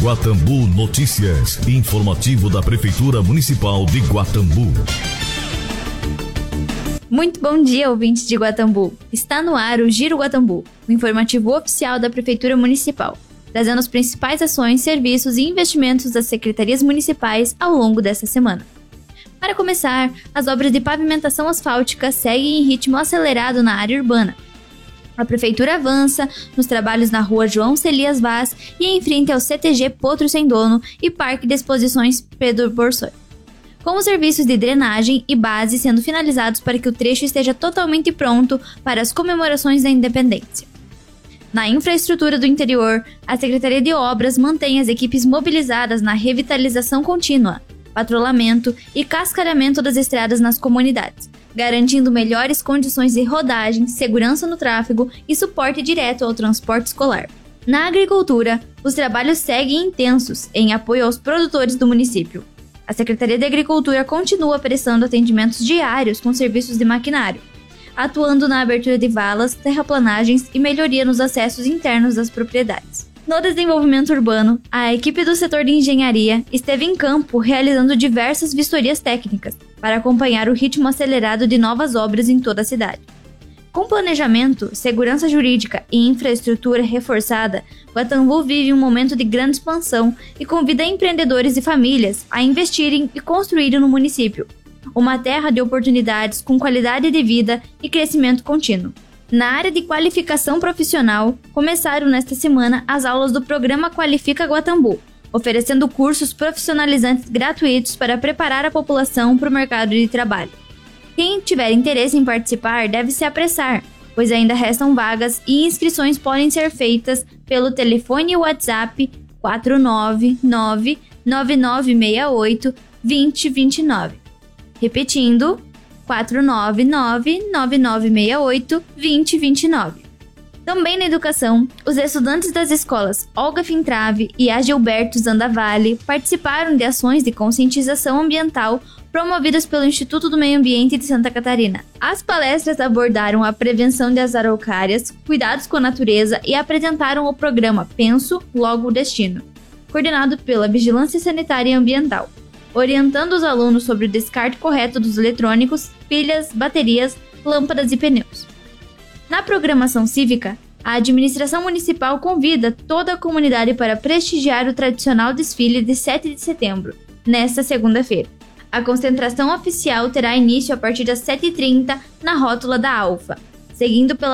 Guatambu Notícias, informativo da Prefeitura Municipal de Guatambu. Muito bom dia, ouvintes de Guatambu. Está no ar o Giro Guatambu, o informativo oficial da Prefeitura Municipal, trazendo as principais ações, serviços e investimentos das secretarias municipais ao longo desta semana. Para começar, as obras de pavimentação asfáltica seguem em ritmo acelerado na área urbana. A Prefeitura avança nos trabalhos na rua João Celias Vaz e em frente ao CTG Potro Sem Dono e Parque de Exposições Pedro Borsoi, com os serviços de drenagem e base sendo finalizados para que o trecho esteja totalmente pronto para as comemorações da Independência. Na infraestrutura do interior, a Secretaria de Obras mantém as equipes mobilizadas na revitalização contínua, patrulhamento e cascalhamento das estradas nas comunidades, garantindo melhores condições de rodagem, segurança no tráfego e suporte direto ao transporte escolar. Na agricultura, os trabalhos seguem intensos em apoio aos produtores do município. A Secretaria de Agricultura continua prestando atendimentos diários com serviços de maquinário, atuando na abertura de valas, terraplanagens e melhoria nos acessos internos das propriedades. No desenvolvimento urbano, a equipe do setor de engenharia esteve em campo realizando diversas vistorias técnicas para acompanhar o ritmo acelerado de novas obras em toda a cidade. Com planejamento, segurança jurídica e infraestrutura reforçada, Guatambu vive um momento de grande expansão e convida empreendedores e famílias a investirem e construírem no município, uma terra de oportunidades com qualidade de vida e crescimento contínuo. Na área de qualificação profissional, começaram nesta semana as aulas do programa Qualifica Guatambu, oferecendo cursos profissionalizantes gratuitos para preparar a população para o mercado de trabalho. Quem tiver interesse em participar deve se apressar, pois ainda restam vagas e inscrições podem ser feitas pelo telefone e WhatsApp 499-9968-2029. Repetindo, 499-9968-2029. Também na educação, os estudantes das escolas Olga Fintrave e a Gilberto Zandavalle participaram de ações de conscientização ambiental promovidas pelo Instituto do Meio Ambiente de Santa Catarina. As palestras abordaram a prevenção das araucárias, cuidados com a natureza e apresentaram o programa Penso, Logo Destino, coordenado pela Vigilância Sanitária e Ambiental, orientando os alunos sobre o descarte correto dos eletrônicos, pilhas, baterias, lâmpadas e pneus. Na programação cívica, a administração municipal convida toda a comunidade para prestigiar o tradicional desfile de 7 de setembro, nesta segunda-feira. A concentração oficial terá início a partir das 7h30 na rótula da Alfa, seguindo pela